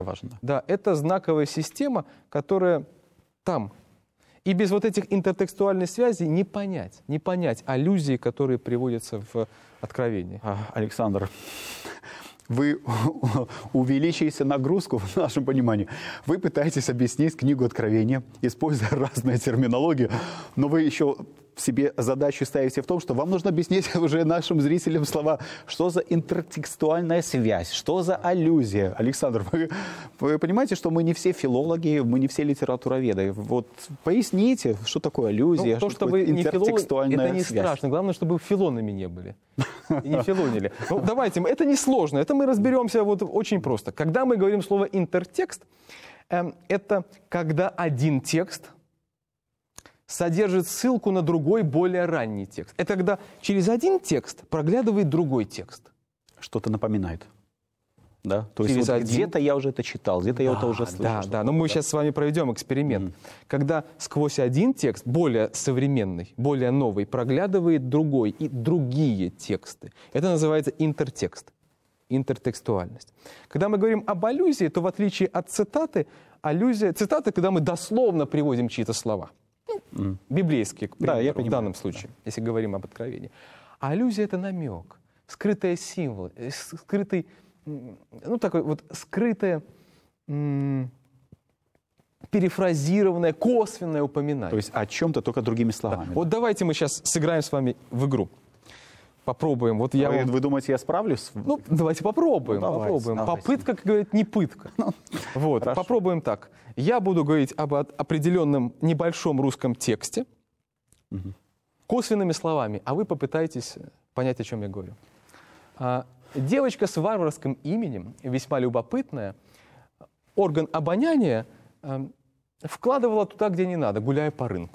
важно. Да, это знаковая система, которая там. И без вот этих интертекстуальных связей не понять аллюзии, которые приводятся в Откровении. Александр, вы увеличиваете нагрузку в нашем понимании. Вы пытаетесь объяснить книгу Откровения, используя разную терминологию, но вы еще себе задачу ставите в том, что вам нужно объяснить уже нашим зрителям слова, что за интертекстуальная связь, что за аллюзия. Александр, вы понимаете, что мы не все филологи, мы не все литературоведы. Вот поясните, что такое аллюзия, то, что вы не интертекстуальная филолог, это не связь. страшно. Главное, чтобы филонами не были. И не филонили. Ну, давайте, это не сложно, это мы разберемся вот очень просто. Когда мы говорим слово интертекст, это когда один текст содержит ссылку на другой, более ранний текст. Это когда через один текст проглядывает другой текст. Что-то напоминает. Да? То есть Через вот один... где-то я уже это читал, где-то я это уже слышал. Да, но мы сейчас с вами проведем эксперимент. Когда сквозь один текст, более современный, более новый, проглядывает другой и другие тексты. Это называется интертекст, интертекстуальность. Когда мы говорим об аллюзии, то в отличие от цитаты, аллюзия... Цитаты, когда мы дословно приводим чьи-то слова. Библейские, к примеру, я понимаю, в данном случае, если говорим об Откровении. А аллюзия — это намек, скрытый символ, скрытый, ну, такой вот скрытое, перефразированное, косвенное упоминание. То есть о чем-то, только другими словами. Да. Вот давайте мы сейчас сыграем с вами в игру. Попробуем. Вот я вы думаете, я справлюсь? Ну, давайте попробуем. Давайте. Попытка, как говорят, не пытка. Вот, хорошо. попробуем так. Я буду говорить об определенном небольшом русском тексте, косвенными словами, а вы попытаетесь понять, о чем я говорю. Девочка с варварским именем, весьма любопытная, орган обоняния вкладывала туда, где не надо, гуляя по рынку.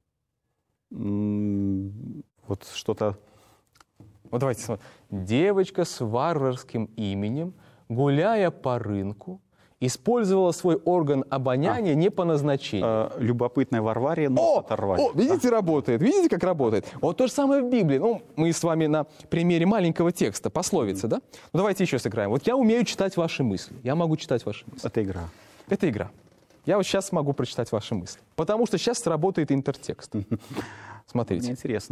Вот что-то... Вот давайте смотрим. Девочка с варварским именем, гуляя по рынку, использовала свой орган обоняния не по назначению. Любопытной Варваре нос оторвать. Видите, работает. Видите, как работает? Вот то же самое в Библии. Ну, мы с вами на примере маленького текста, пословицы, да? Ну, давайте еще сыграем. Вот я умею читать ваши мысли. Я могу читать ваши мысли. Это игра. Это игра. Я вот сейчас могу прочитать ваши мысли. Потому что сейчас сработает интертекст. Смотрите. Мне интересно.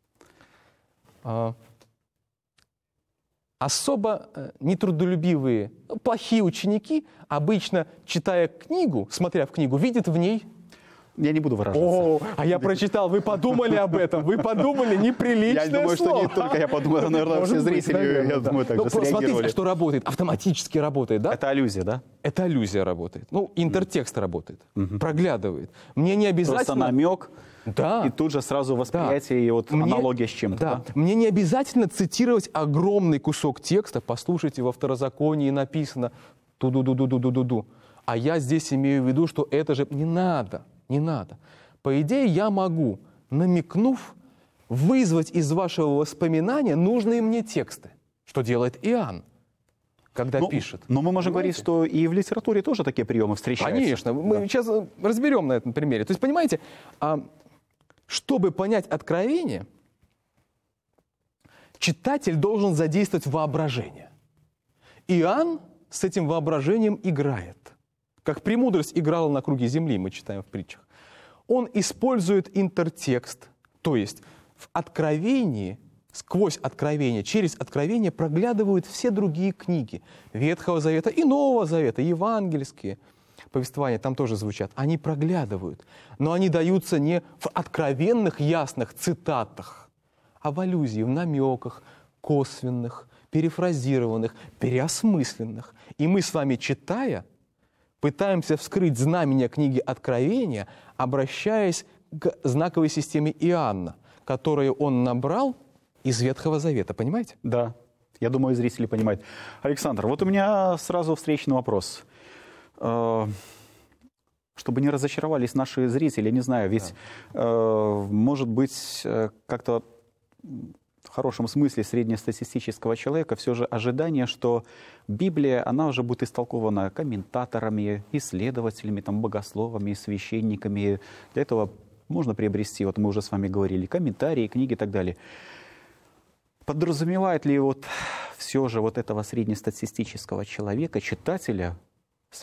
Особо нетрудолюбивые, плохие ученики, обычно, читая книгу, смотря в книгу, видят в ней... Я не буду выражаться. А я прочитал, вы подумали об этом, вы подумали, неприличное слово. Я думаю, что не только я подумал, наверное, все зрители, я думаю, так же среагировали. Смотрите, что работает, автоматически работает, да? Это аллюзия, да? Это аллюзия работает. Ну, интертекст работает, проглядывает. Мне не обязательно... Просто намек. Да. И тут же сразу восприятие и вот аналогия с чем-то. Да. Мне не обязательно цитировать огромный кусок текста. Послушайте, во Второзаконии написано ту-ду-ду-ду-ду-ду-ду. А я здесь имею в виду, что это же... Не надо. По идее, я могу, намекнув, вызвать из вашего воспоминания нужные мне тексты. Что делает Иоанн, когда пишет. Но мы можем говорить, что и в литературе тоже такие приемы встречаются. Конечно. Мы сейчас разберем на этом примере. То есть, понимаете, чтобы понять Откровение, читатель должен задействовать воображение. Иоанн с этим воображением играет. Как премудрость играла на круге земли, мы читаем в притчах. Он использует интертекст, то есть в Откровении, сквозь Откровение, через Откровение проглядывают все другие книги Ветхого Завета и Нового Завета, евангельские повествования там тоже звучат. Они проглядывают, но они даются не в откровенных, ясных цитатах, а в аллюзии, в намеках, косвенных, перефразированных, переосмысленных. И мы с вами, читая, пытаемся вскрыть знамения книги Откровения, обращаясь к знаковой системе Иоанна, которую он набрал из Ветхого Завета. Понимаете? Да. Я думаю, зрители понимают. Александр, вот у меня сразу встречный вопрос. Чтобы не разочаровались наши зрители, не знаю, ведь, может быть, как-то в хорошем смысле среднестатистического человека все же ожидание, что Библия, она уже будет истолкована комментаторами, исследователями, там, богословами, священниками. Для этого можно приобрести, вот мы уже с вами говорили, комментарии, книги и так далее. Подразумевает ли вот все же вот этого среднестатистического человека, читателя,